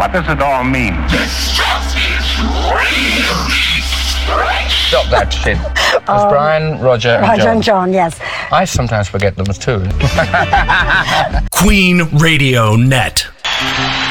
What does it all mean? Stop that shit. It was Brian, Roger, and John. and John, yes. I sometimes forget them too. Queen Radio Net.